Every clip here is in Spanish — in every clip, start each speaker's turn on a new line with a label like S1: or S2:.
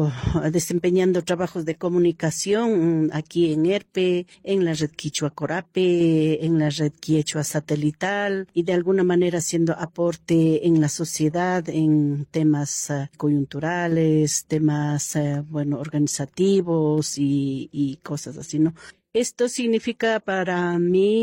S1: estado desempeñando trabajos de comunicación aquí en ERPE, en la red Quichua Corape, en la red Quichua Satelital y de alguna manera haciendo aporte en la sociedad en temas coyunturales, temas, organizativos y cosas así, ¿no? Esto significa para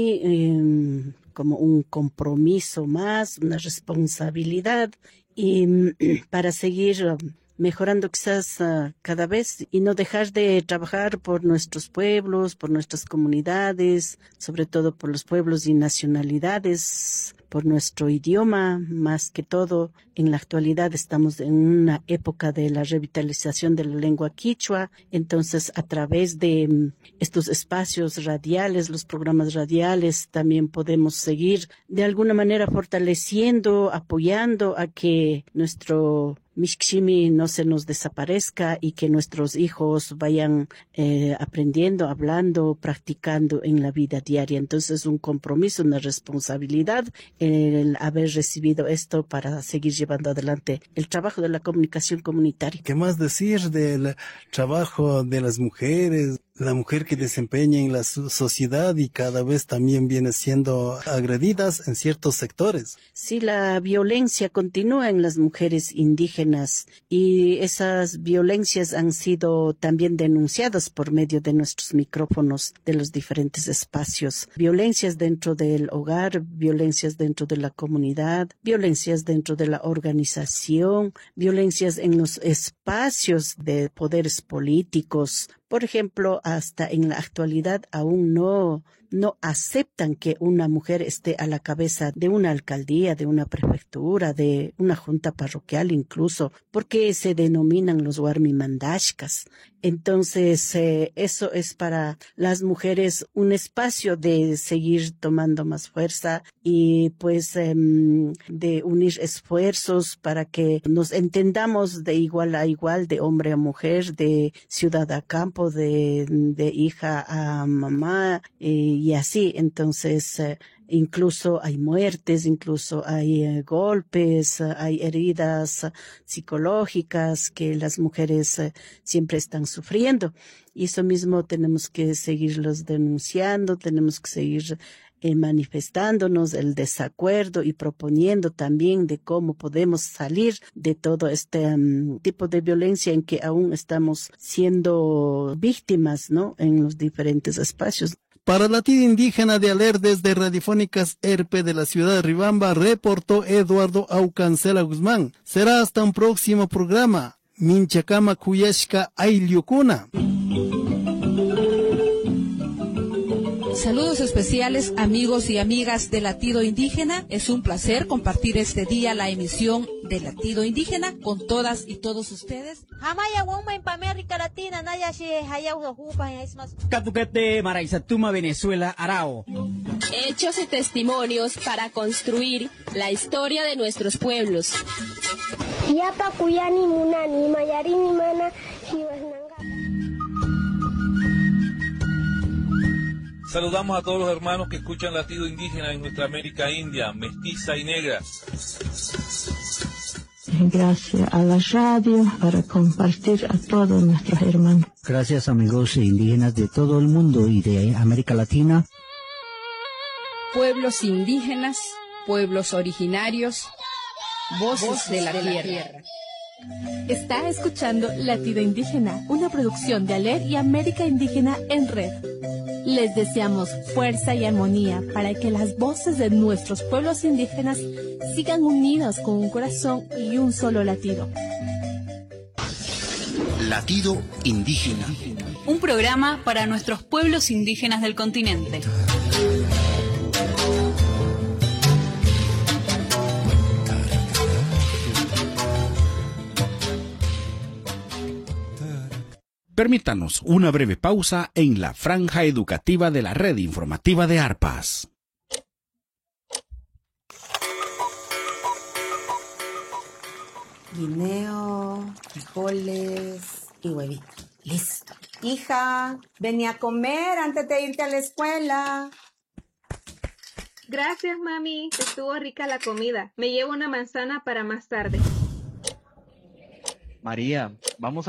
S1: mí como un compromiso más, una responsabilidad y para seguir mejorando quizás cada vez y no dejar de trabajar por nuestros pueblos, por nuestras comunidades, sobre todo por los pueblos y nacionalidades, por nuestro idioma, más que todo. En la actualidad estamos en una época de la revitalización de la lengua quichua, entonces a través de estos espacios radiales, los programas radiales, también podemos seguir de alguna manera fortaleciendo, apoyando a que nuestro Mixquimi no se nos desaparezca y que nuestros hijos vayan aprendiendo, hablando, practicando en la vida diaria. Entonces, un compromiso, una responsabilidad el haber recibido esto para seguir llevando adelante el trabajo de la comunicación comunitaria.
S2: ¿Qué más decir del trabajo de las mujeres? La mujer que desempeña en la sociedad y cada vez también viene siendo agredidas en ciertos sectores.
S1: Sí, la violencia continúa en las mujeres indígenas y esas violencias han sido también denunciadas por medio de nuestros micrófonos de los diferentes espacios. Violencias dentro del hogar, violencias dentro de la comunidad, violencias dentro de la organización, violencias en los espacios de poderes políticos. Por ejemplo, hasta en la actualidad aún no aceptan que una mujer esté a la cabeza de una alcaldía, de una prefectura, de una junta parroquial incluso, porque se denominan los huarmimandashkas. Entonces, eso es para las mujeres un espacio de seguir tomando más fuerza y pues de unir esfuerzos para que nos entendamos de igual a igual, de hombre a mujer, de ciudad a campo, de hija a mamá y así. Entonces, incluso hay muertes, incluso hay golpes, hay heridas psicológicas que las mujeres siempre están sufriendo. Y eso mismo tenemos que seguirlos denunciando, tenemos que seguir manifestándonos el desacuerdo y proponiendo también de cómo podemos salir de todo este tipo de violencia en que aún estamos siendo víctimas, ¿no? En los diferentes espacios.
S2: Para Latido Indígena de Aler desde Radiofónicas ERPE de la ciudad de Ribamba, reportó Eduardo Aucancela Guzmán. Será hasta un próximo programa. Minchacama Cuyashka Ayliukuna.
S3: Saludos especiales, amigos y amigas de Latido Indígena. Es un placer compartir este día la emisión de Latido Indígena con todas y todos ustedes.
S4: Catuquete, Maraizatuma, Venezuela, Arao.
S5: Hechos y testimonios para construir la historia de nuestros pueblos.
S6: Saludamos a todos los hermanos que escuchan Latido Indígena en nuestra América India, mestiza y negra.
S7: Gracias a la radio para compartir a todos nuestros hermanos.
S8: Gracias amigos indígenas de todo el mundo y de América Latina.
S3: Pueblos indígenas, pueblos originarios, voces de la tierra.
S9: Está escuchando Latido Indígena, una producción de ALER y América Indígena en Red. Les deseamos fuerza y armonía para que las voces de nuestros pueblos indígenas sigan unidas con un corazón y un solo latido.
S10: Latido Indígena.
S11: Un programa para nuestros pueblos indígenas del continente.
S12: Permítanos una breve pausa en la franja educativa de la red informativa de ARPAS.
S13: Guineo, frijoles y huevito. Listo. Hija, vení a comer antes de irte a la escuela.
S14: Gracias, mami. Estuvo rica la comida. Me llevo una manzana para más tarde.
S15: María, vamos